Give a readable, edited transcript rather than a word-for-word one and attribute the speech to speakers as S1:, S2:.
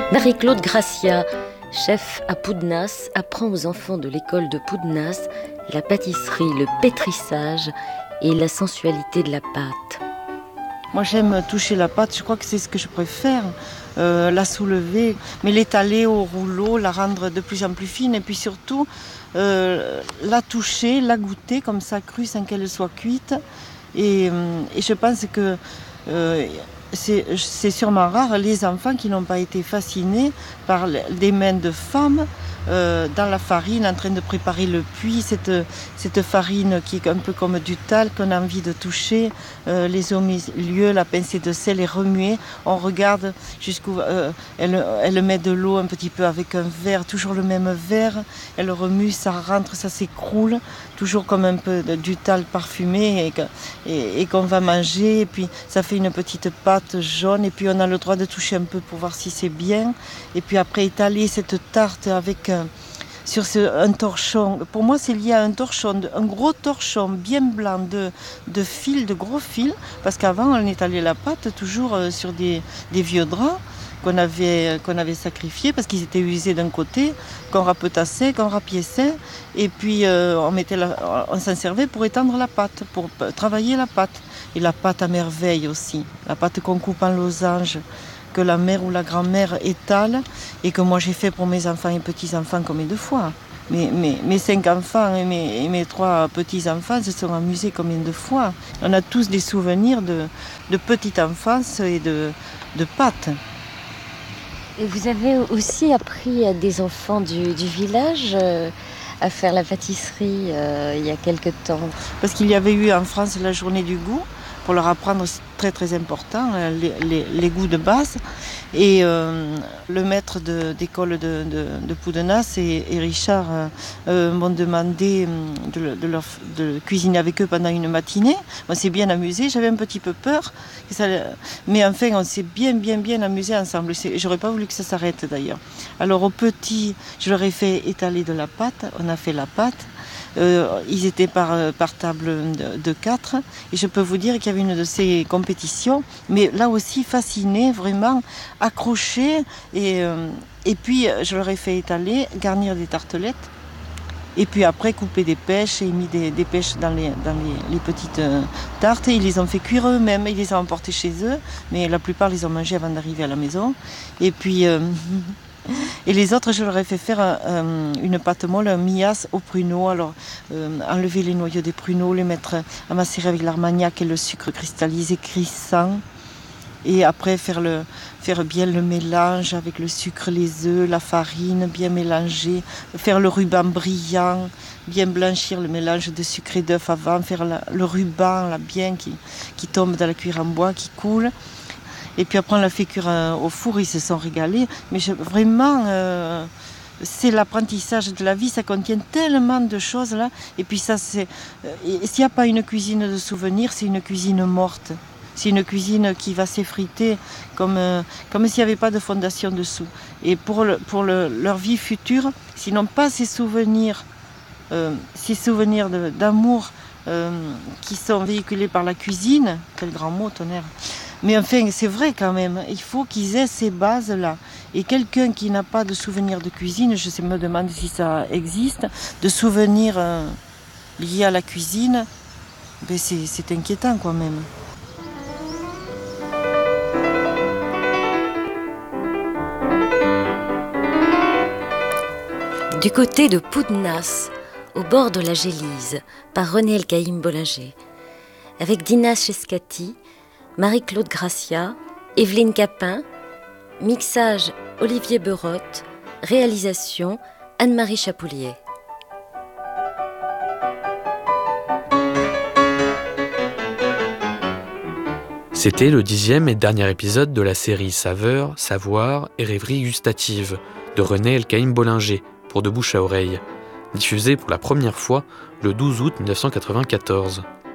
S1: Marie-Claude Gracia, chef à Poudnas, apprend aux enfants de l'école de Poudnas la pâtisserie, le pétrissage et la sensualité de la pâte.
S2: Moi j'aime toucher la pâte, je crois que c'est ce que je préfère, la soulever, mais l'étaler au rouleau, la rendre de plus en plus fine et puis surtout la toucher, la goûter comme ça crue sans qu'elle soit cuite. Et je pense que c'est sûrement rare les enfants qui n'ont pas été fascinés par des mains de femmes dans la farine, en train de préparer le puits, cette farine qui est un peu comme du talc qu'on a envie de toucher, les au milieu, la pincée de sel et remuer. On regarde jusqu'où elle met de l'eau un petit peu avec un verre, toujours le même verre, elle remue, ça rentre, ça s'écroule, toujours comme un peu du talc parfumé et qu'on va manger, et puis ça fait une petite pâte jaune, et puis on a le droit de toucher un peu pour voir si c'est bien, et puis après étaler cette tarte avec sur un torchon. Pour moi c'est lié à un torchon, un gros torchon bien blanc de fils, de gros fils, parce qu'avant on étalait la pâte toujours sur des vieux draps qu'on avait sacrifiés parce qu'ils étaient usés d'un côté, qu'on rapetassait, qu'on rapiéçait, et puis on s'en servait pour étendre la pâte, pour travailler la pâte. Et la pâte à merveille aussi, la pâte qu'on coupe en losange, que la mère ou la grand-mère étale, et que moi j'ai fait pour mes enfants et petits-enfants combien de fois. Mes 5 enfants et mes 3 petits-enfants se sont amusés combien de fois. On a tous des souvenirs de petite enfance et de pâtes.
S1: Et vous avez aussi appris à des enfants du village à faire la pâtisserie il y a quelque temps.
S2: Parce qu'il y avait eu en France la journée du goût, pour leur apprendre, c'est très très important, les goûts de base. Et le maître d'école de Poudnas et Richard m'ont demandé de cuisiner avec eux pendant une matinée. On s'est bien amusé, j'avais un petit peu peur, mais enfin on s'est bien amusé ensemble. J'aurais pas voulu que ça s'arrête d'ailleurs. Alors aux petits, je leur ai fait étaler de la pâte, on a fait la pâte. Ils étaient par table de 4, et je peux vous dire qu'il y avait une de ces compétitions, mais là aussi fascinés, vraiment accrochés, et puis je leur ai fait étaler, garnir des tartelettes, et puis après couper des pêches et mis des pêches dans les petites tartes, et ils les ont fait cuire eux-mêmes, ils les ont emportés chez eux, mais la plupart les ont mangés avant d'arriver à la maison, et puis et les autres, je leur ai fait faire une pâte molle, un mias au pruneau. Alors, enlever les noyaux des pruneaux, les mettre à macérer avec l'armagnac et le sucre cristallisé crissant. Et après, faire bien le mélange avec le sucre, les œufs, la farine, bien mélanger. Faire le ruban brillant, bien blanchir le mélange de sucre et d'œuf avant. Faire le ruban là, bien qui tombe dans la cuillère en bois, qui coule. Et puis après on l'a fait cuire au four, ils se sont régalés. Mais vraiment, c'est l'apprentissage de la vie, ça contient tellement de choses là. Et puis ça, s'il n'y a pas une cuisine de souvenirs, c'est une cuisine morte. C'est une cuisine qui va s'effriter comme s'il n'y avait pas de fondation dessous. Et pour leur vie future, s'ils n'ont pas ces souvenirs d'amour qui sont véhiculés par la cuisine, quel grand mot, tonnerre. Mais enfin, c'est vrai quand même, il faut qu'ils aient ces bases-là. Et quelqu'un qui n'a pas de souvenirs de cuisine, je me demande si ça existe, de souvenirs liés à la cuisine, ben c'est inquiétant quand même.
S1: Du côté de Poudnas, au bord de la Gélise, par René Elkaïm Bollinger, avec Dina Chescati, Marie-Claude Gracia, Evelyne Capin, mixage Olivier Berotte, réalisation Anne-Marie Chapoulier.
S3: C'était le 10e et dernier épisode de la série Saveurs, Savoir et Rêveries gustatives de René Elkaïm Bollinger pour De Bouche à Oreille, diffusée pour la première fois le 12 août 1994.